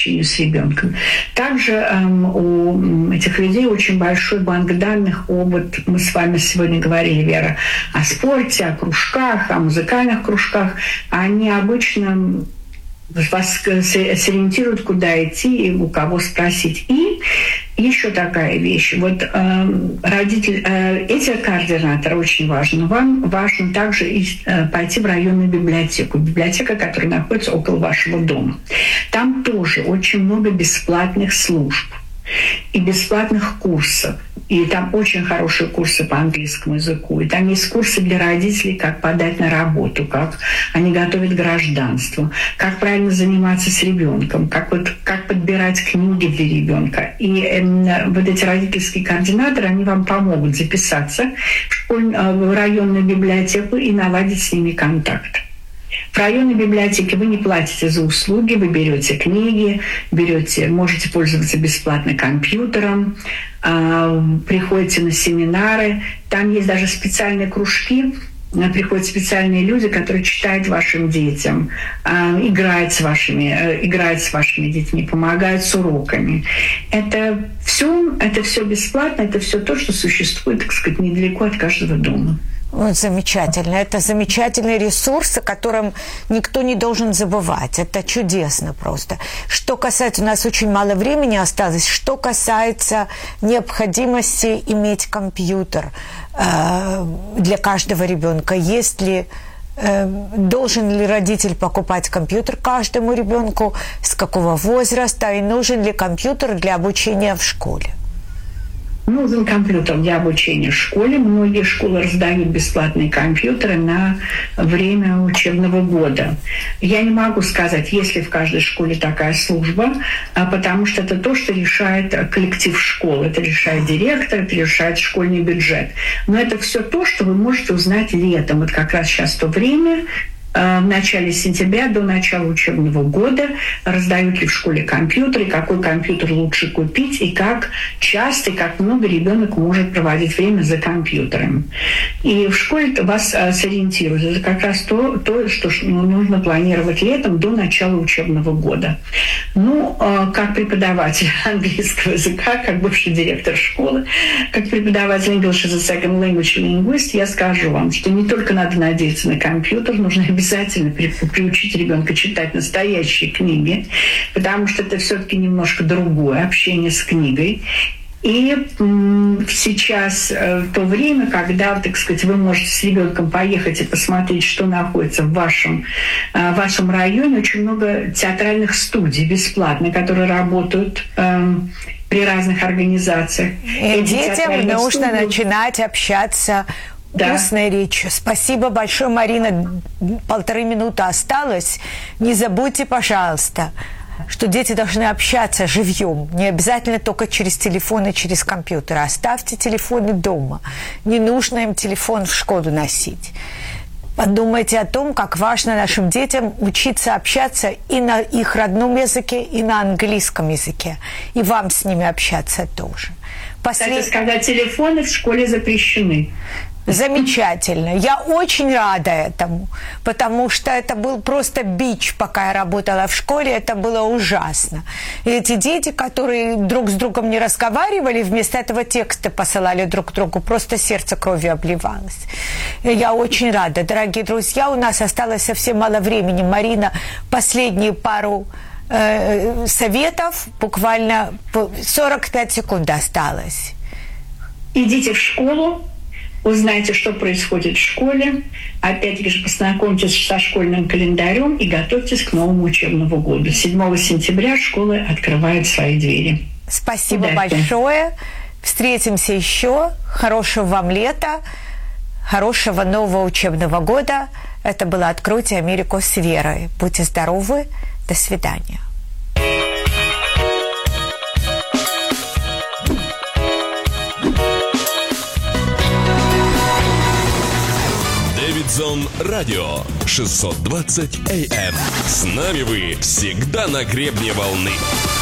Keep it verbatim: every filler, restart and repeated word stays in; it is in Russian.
общению с ребенком. Также эм, у этих людей очень большой банк данных об, вот мы с вами сегодня говорили, Вера, о спорте, о кружках, о музыкальных кружках. Они обычно вас сориентируют, куда идти и у кого спросить. И еще такая вещь. Вот э, родитель, э, эти координаторы очень важны. Вам важно также и, э, пойти в районную библиотеку. Библиотека, которая находится около вашего дома. Там тоже очень много бесплатных служб и бесплатных курсов. И там очень хорошие курсы по английскому языку. И там есть курсы для родителей, как подать на работу, как они готовят гражданство, как правильно заниматься с ребенком, как, вот, как подбирать книги для ребенка. И э, вот эти родительские координаторы, они вам помогут записаться в, школь... в районную библиотеку и наладить с ними контакт. В районной библиотеке вы не платите за услуги, вы берете книги, берете, можете пользоваться бесплатно компьютером, э, приходите на семинары. Там есть даже специальные кружки, приходят специальные люди, которые читают вашим детям, э, играют с вашими, э, играют с вашими детьми, помогают с уроками. Это все, это все бесплатно, это все то, что существует, так сказать, недалеко от каждого дома. Вот замечательно. Это замечательный ресурс, о котором никто не должен забывать. Это чудесно просто. Что касается, у нас очень мало времени осталось, что касается необходимости иметь компьютер э, для каждого ребенка. Есть ли э, должен ли родитель покупать компьютер каждому ребенку, с какого возраста, и нужен ли компьютер для обучения в школе? Нужен компьютер для обучения в школе. Многие школы раздают бесплатные компьютеры на время учебного года. Я не могу сказать, есть ли в каждой школе такая служба, потому что это то, что решает коллектив школы. Это решает директор, это решает школьный бюджет. Но это все то, что вы можете узнать летом. Вот как раз сейчас то время, в начале сентября до начала учебного года, раздают ли в школе компьютеры, какой компьютер лучше купить и как часто и как много ребенок может проводить время за компьютером. И в школе вас сориентируют. Это как раз то, то что нужно планировать летом до начала учебного года. Ну, как преподаватель английского языка, как бывший директор школы, как преподаватель English as a Second Language linguist, я скажу вам, что не только надо надеяться на компьютер, нужно обязательно приучить ребенка читать настоящие книги, потому что это все-таки немножко другое общение с книгой. И м, сейчас э, то время, когда, так сказать, вы можете с ребенком поехать и посмотреть, что находится в вашем, э, в вашем районе, очень много театральных студий бесплатно, которые работают э, при разных организациях. И детям нужно студии... начинать общаться Да. устной речью. Спасибо большое, Марина. Полторы минуты осталось. Не забудьте, пожалуйста, что дети должны общаться живьем. Не обязательно только через телефон и через компьютер. Оставьте телефоны дома. Не нужно им телефон в школу носить. Подумайте о том, как важно нашим детям учиться общаться и на их родном языке, и на английском языке. И вам с ними общаться тоже. Послед... Кстати, сказать, телефоны в школе запрещены. Замечательно. Я очень рада этому, потому что это был просто бич, пока я работала в школе, это было ужасно. И эти дети, которые друг с другом не разговаривали, вместо этого тексты посылали друг другу, просто сердце кровью обливалось. И я очень рада. Дорогие друзья, у нас осталось совсем мало времени. Марина, последние пару э, советов, буквально сорок пять секунд осталось. Идите в школу. Узнайте, что происходит в школе. Опять-таки же познакомьтесь со школьным календарем и готовьтесь к новому учебному году. седьмого сентября школы открывают свои двери. Спасибо Удачи. большое. Встретимся еще. Хорошего вам лета. Хорошего нового учебного года. Это было «Откройте Америку с Верой». Будьте здоровы. До свидания. Дэвидсон Радио шестьсот двадцать эй эм. С нами вы всегда на гребне волны.